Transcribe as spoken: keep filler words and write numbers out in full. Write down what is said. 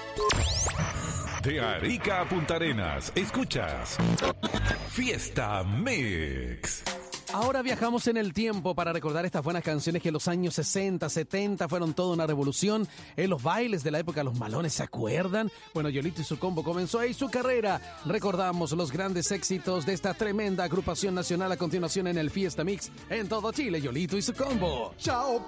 De Arica a Punta Arenas, escuchas Fiesta Mix. Ahora viajamos en el tiempo para recordar estas buenas canciones que en los años sesenta, setenta fueron toda una revolución. En los bailes de la época, los malones, ¿se acuerdan? Bueno, Yolito y su combo comenzó ahí su carrera. Recordamos los grandes éxitos de esta tremenda agrupación nacional a continuación en el Fiesta Mix en todo Chile. Yolito y su combo. Chao,